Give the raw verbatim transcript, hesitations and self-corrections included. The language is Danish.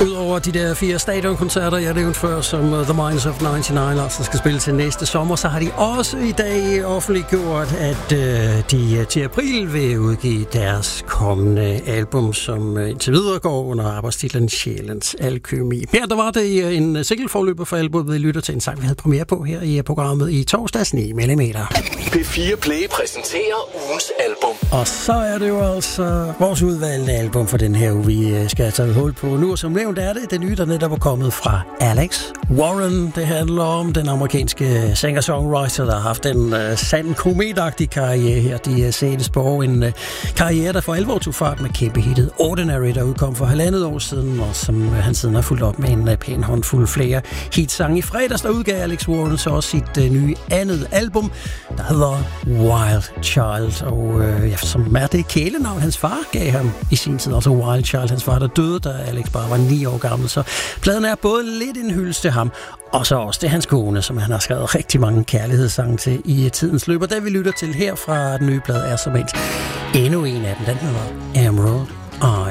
Udover de der fire stadionkoncerter, jeg nævnte før, som uh, The Minds of nioghalvfems altså skal spille til næste sommer, så har de også i dag offentliggjort, at uh, de til april vil udgive deres kommende album, som uh, indtil videre går under arbejdstitlen Sjælens Alkymi. Per, der var det uh, en singleforløber for albumet, vi lytter til en sang, vi havde premiere på her i programmet i torsdags ni millimeter. P fire Play præsenterer ugens album. Og så er det jo altså vores udvalgte album for den her uge, vi skal tage hul på nu. Som nævnt er det det nye, der netop er kommet fra Alex Warren. Det handler om den amerikanske singer-songwriter, der har haft en uh, sand kometagtig karriere her de uh, seneste år. En uh, karriere, der for alvor tog fart med kæmpe hittet Ordinary, der udkom for halvandet år siden, og som uh, han siden har fulgt op med en uh, pæn håndfuld flere hitsange. I fredags der udgav Alex Warren så også sit uh, nye andet album, der hedder Wild Child, og uh, ja, som er det kælenavn, hans far gav ham i sin tid, altså Wild Child. Hans far der døde, da Alex bare var ni år gammel, så pladen er både lidt en hyldest til ham, og så også det hans kone, som han har skrevet rigtig mange kærlighedssange til i tidens løb. Og det vi lytter til her fra den nye plade er som endnu en af dem, den hedder Emerald Eye.